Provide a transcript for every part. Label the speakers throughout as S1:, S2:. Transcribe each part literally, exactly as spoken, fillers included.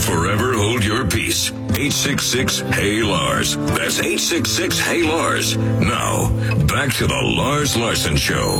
S1: Forever hold your peace. eight six six, Hey Lars. That's eight six six, Hey Lars. Now, back to the Lars Larson Show.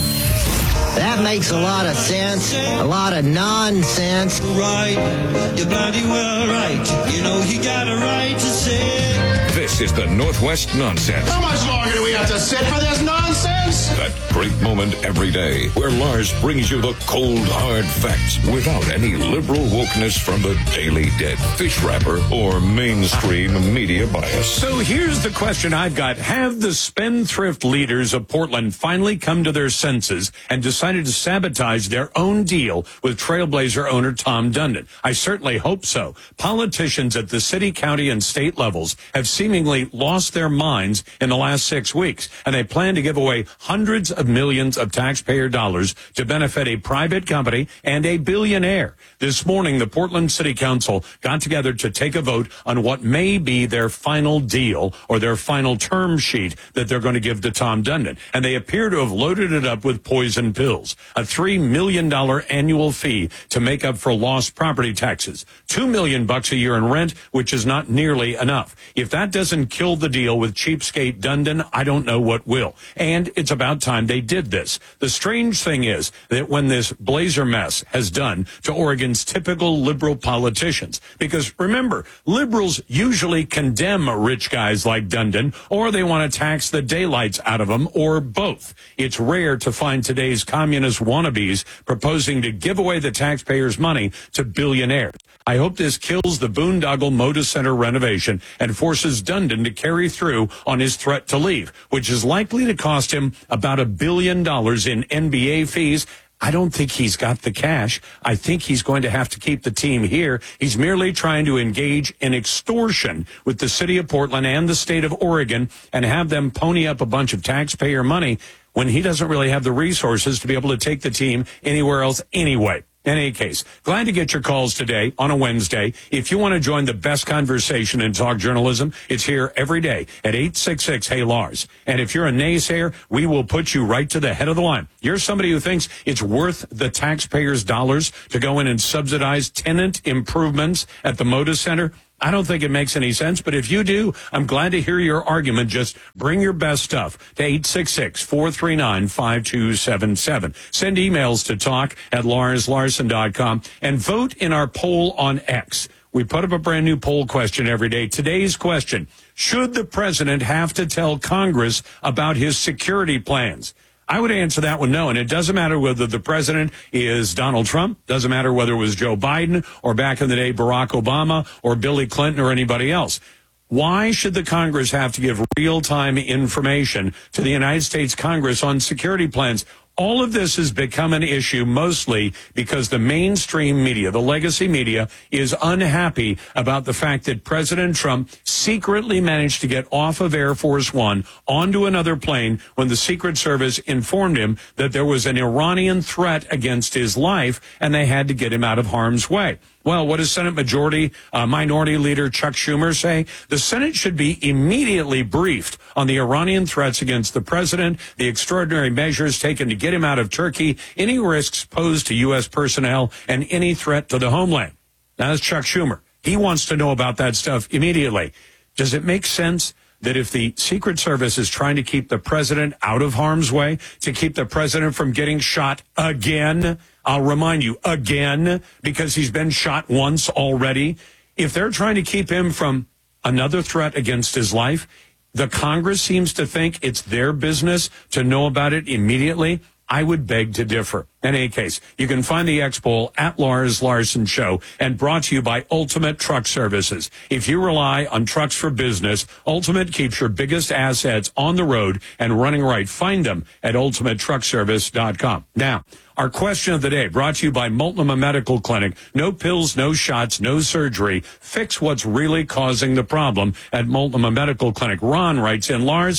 S2: That makes a lot of sense. A lot of nonsense.
S3: Right. You're bloody well right. You know you got a right to say.
S1: This is the Northwest Nonsense.
S4: How much longer do we have to sit for this nonsense?
S1: That great moment every day where Lars brings you the cold, hard facts without any liberal wokeness from the Daily Dead, fish wrapper, or mainstream media bias.
S5: So here's the question I've got. Have the spendthrift leaders of Portland finally come to their senses and decided to sabotage their own deal with Trailblazer owner Tom Dundon? I certainly hope so. Politicians at the city, county, and state levels have seemingly lost their minds in the last six weeks, and they plan to give away hundreds of millions of taxpayer dollars to benefit a private company and a billionaire. This morning, the Portland City Council got together to take a vote on what may be their final deal or their final term sheet that they're going to give to Tom Dundon, and they appear to have loaded it up with poison pills. A three million dollars annual fee to make up for lost property taxes, two million dollars bucks a year in rent, which is not nearly enough. If that doesn't kill the deal with cheapskate Dundon, I don't know what will. And it's about time they did this. The strange thing is that when this Blazer mess has done to Oregon's typical liberal politicians, because remember, liberals usually condemn rich guys like Dundon, or they want to tax the daylights out of them, or both. It's rare to find today's communist wannabes proposing to give away the taxpayers' money to billionaires. I hope this kills the boondoggle Moda Center renovation and forces Dundon to carry through on his threat to leave, which is likely to cost him about a billion dollars in N B A fees. I don't think he's got the cash. I think he's going to have to keep the team here. He's merely trying to engage in extortion with the city of Portland and the state of Oregon and have them pony up a bunch of taxpayer money when he doesn't really have the resources to be able to take the team anywhere else anyway. In any case, glad to get your calls today on a Wednesday. If you want to join the best conversation in talk journalism, it's here every day at eight six six, Hey Lars. And if you're a naysayer, we will put you right to the head of the line. You're somebody who thinks it's worth the taxpayers' dollars to go in and subsidize tenant improvements at the Moda Center. I don't think it makes any sense, but if you do, I'm glad to hear your argument. Just bring your best stuff to eight six six, four three nine, five two seven seven. Send emails to talk at lars larson dot com and vote in our poll on X. We put up a brand new poll question every day. Today's question: should the president have to tell Congress about his security plans? I would answer that one no, and it doesn't matter whether the president is Donald Trump, doesn't matter whether it was Joe Biden, or back in the day Barack Obama, or Billy Clinton, or anybody else. Why should the Congress have to give real-time information to the United States Congress on security plans? All of this has become an issue mostly because the mainstream media, the legacy media, is unhappy about the fact that President Trump secretly managed to get off of Air Force One onto another plane when the Secret Service informed him that there was an Iranian threat against his life and they had to get him out of harm's way. Well, what does Senate Majority uh, Minority Leader Chuck Schumer say? The Senate should be immediately briefed on the Iranian threats against the president, the extraordinary measures taken to get him out of Turkey, any risks posed to U S personnel, and any threat to the homeland. Now, that's Chuck Schumer. He wants to know about that stuff immediately. Does it make sense that if the Secret Service is trying to keep the president out of harm's way, to keep the president from getting shot again, I'll remind you, again, because he's been shot once already, if they're trying to keep him from another threat against his life, the Congress seems to think it's their business to know about it immediately. I would beg to differ. In any case, you can find the X poll at Lars Larson Show and brought to you by Ultimate Truck Services. If you rely on trucks for business, Ultimate keeps your biggest assets on the road and running right. Find them at ultimate truck service dot com. Now, our question of the day brought to you by Multnomah Medical Clinic. No pills, no shots, no surgery. Fix what's really causing the problem at Multnomah Medical Clinic. Ron writes in, Lars,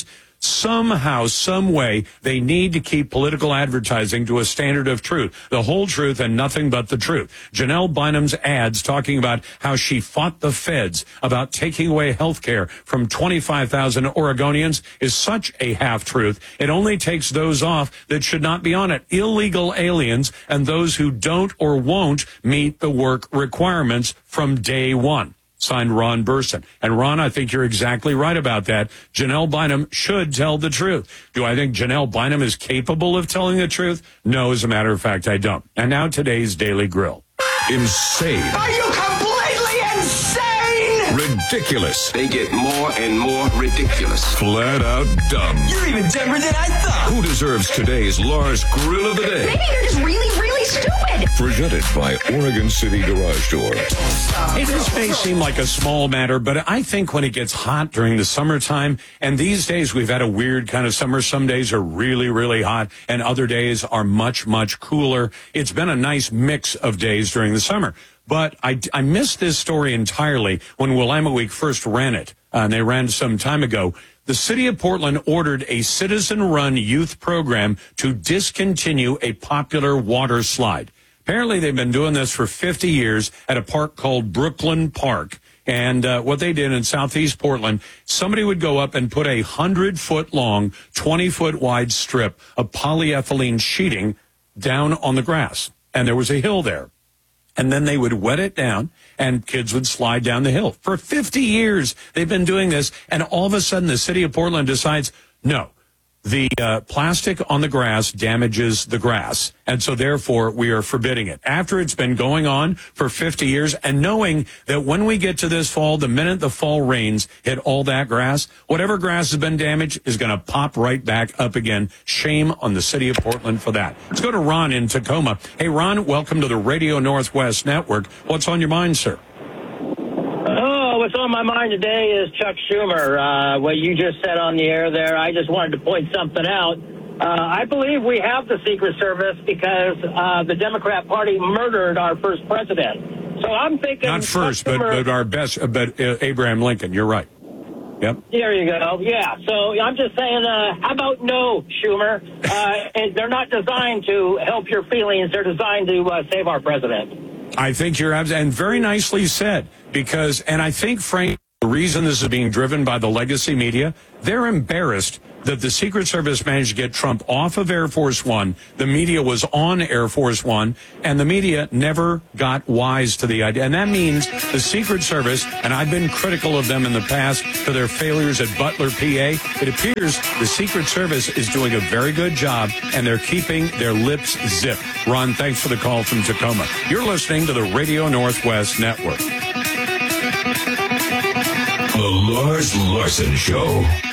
S5: somehow, some way, they need to keep political advertising to a standard of truth, the whole truth and nothing but the truth. Janelle Bynum's ads talking about how she fought the feds about taking away health care from twenty-five thousand Oregonians is such a half-truth. It only takes those off that should not be on it. Illegal aliens and those who don't or won't meet the work requirements from day one. Signed, Ron Burson. And Ron, I think you're exactly right about that. Janelle Bynum should tell the truth. Do I think Janelle Bynum is capable of telling the truth? No, as a matter of fact, I don't. And now today's Daily Grill.
S1: Insane.
S6: Are you completely insane?
S1: Ridiculous.
S7: They get more and more ridiculous.
S1: Flat out dumb.
S6: You're even dumber than I thought.
S1: Who deserves today's Lars Grill of the Day?
S8: Maybe you're just really, really stupid.
S1: Presented by Oregon City Garage Door.
S5: Hey, this may seem like a small matter, but I think when it gets hot during the summertime, and these days we've had a weird kind of summer. Some days are really, really hot, and other days are much, much cooler. It's been a nice mix of days during the summer. But I, I missed this story entirely when Willamette Week first ran it, uh, and they ran some time ago. The city of Portland ordered a citizen-run youth program to discontinue a popular water slide. Apparently, they've been doing this for fifty years at a park called Brooklyn Park. And uh, what they did in southeast Portland, somebody would go up and put a one hundred foot long, twenty foot wide strip of polyethylene sheeting down on the grass. And there was a hill there. And then they would wet it down, and kids would slide down the hill. For fifty years, they've been doing this, and all of a sudden, the city of Portland decides, no, the uh, plastic on the grass damages the grass, and so therefore we are forbidding it. After it's been going on for fifty years, and knowing that when we get to this fall, the minute the fall rains hit all that grass, whatever grass has been damaged is going to pop right back up again. Shame on the city of Portland for that. Let's go to Ron in Tacoma. Hey, Ron, welcome to the Radio Northwest Network. What's on your mind, sir?
S9: Oh, what's on my mind today is Chuck Schumer. Uh, what you just said on the air there, I just wanted to point something out. Uh, I believe we have the Secret Service because uh, the Democrat Party murdered our first president. So I'm thinking...
S5: Not first, but, but our best, uh, but uh, Abraham Lincoln. You're right. Yep.
S9: There you go. Yeah. So I'm just saying, uh, how about no, Schumer? Uh, and they're not designed to help your feelings. They're designed to uh, save our president.
S5: I think you're absolutely, and very nicely said, because, and I think, Frank, the reason this is being driven by the legacy media, they're embarrassed that the Secret Service managed to get Trump off of Air Force One. The media was on Air Force One, and the media never got wise to the idea. And that means the Secret Service, and I've been critical of them in the past for their failures at Butler, P A. It appears the Secret Service is doing a very good job, and they're keeping their lips zipped. Ron, thanks for the call from Tacoma. You're listening to the Radio Northwest Network.
S1: The Lars Larson Show.